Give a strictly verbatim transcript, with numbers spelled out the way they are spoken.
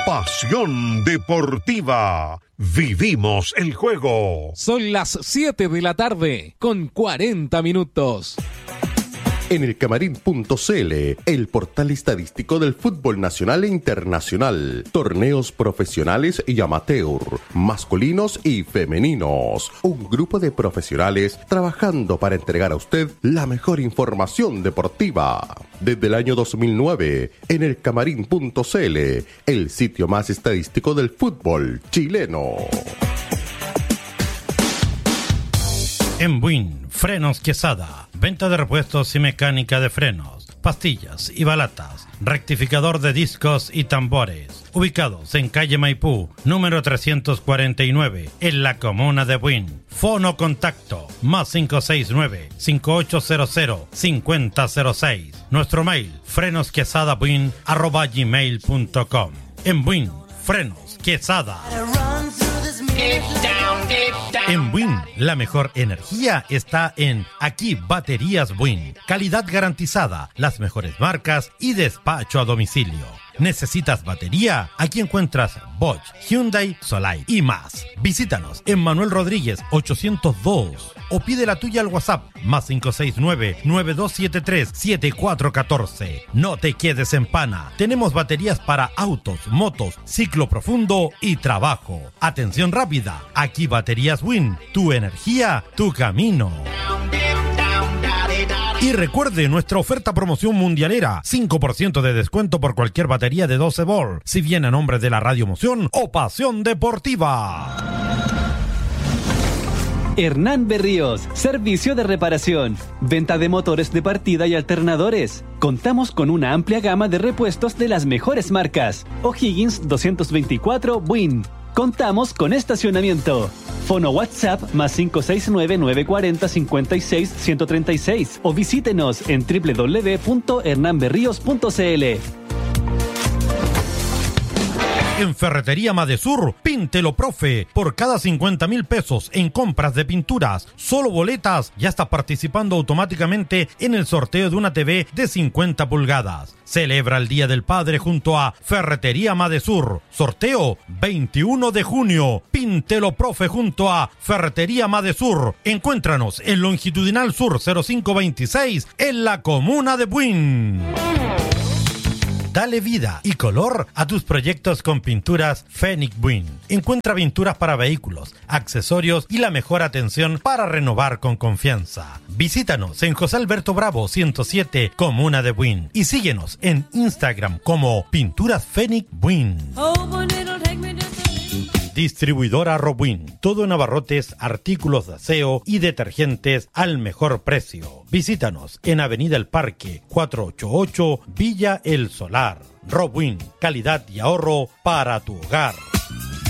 Pasión Deportiva. Vivimos el juego. Son las siete de la tarde con cuarenta minutos. En el camarín punto c l, el portal estadístico del fútbol nacional e internacional. Torneos profesionales y amateur, masculinos y femeninos. Un grupo de profesionales trabajando para entregar a usted la mejor información deportiva. Desde el año dos mil nueve, en el camarín punto c l, el sitio más estadístico del fútbol chileno. En Buin, Frenos Quesada, venta de repuestos y mecánica de frenos, pastillas y balatas, rectificador de discos y tambores, ubicados en calle Maipú, número trescientos cuarenta y nueve, en la comuna de Buin. Fono contacto, más cinco seis nueve, cinco ocho cero cero, cinco cero cero seis. Nuestro mail, frenosquesadabuin, arroba gmail punto com. En Buin, Frenos Quesada. En Buin, la mejor energía está en Aquí Baterías Buin. Calidad garantizada, las mejores marcas y despacho a domicilio. ¿Necesitas batería? Aquí encuentras Bosch, Hyundai, Solai y más. Visítanos en Manuel Rodríguez ochocientos dos o pide la tuya al WhatsApp más cinco seis nueve, nueve dos siete tres, siete cuatro uno cuatro. No te quedes en pana. Tenemos baterías para autos, motos, ciclo profundo y trabajo. Atención rápida. Aquí Baterías Win. Tu energía, tu camino. Y recuerde nuestra oferta promoción mundialera, cinco por ciento de descuento por cualquier batería de doce volt, si viene a nombre de la Radio Moción o Pasión Deportiva. Hernán Berríos, servicio de reparación, venta de motores de partida y alternadores. Contamos con una amplia gama de repuestos de las mejores marcas. O'Higgins doscientos veinticuatro Buin. Contamos con estacionamiento. Fono WhatsApp más cinco seis nueve, nueve cuatro cero, cinco seis uno cero tres seis o visítenos en doble u doble u doble u punto hernán berríos punto c l. En Ferretería Madesur, píntelo, profe. Por cada cincuenta mil pesos en compras de pinturas, solo boletas, ya estás participando automáticamente en el sorteo de una T V de cincuenta pulgadas. Celebra el Día del Padre junto a Ferretería Madesur. Sorteo veintiuno de junio. Píntelo, profe, junto a Ferretería Madesur. Encuéntranos en Longitudinal Sur cero cinco veintiséis en la comuna de Buin. Dale vida y color a tus proyectos con pinturas Fenix Buin. Encuentra pinturas para vehículos, accesorios y la mejor atención para renovar con confianza. Visítanos en José Alberto Bravo ciento siete, comuna de Buin. Y síguenos en Instagram como Pinturas Fenix Buin. Distribuidora Robuin. Todo en abarrotes, artículos de aseo y detergentes al mejor precio. Visítanos en Avenida El Parque, cuatrocientos ochenta y ocho, Villa El Solar. Robuin, calidad y ahorro para tu hogar.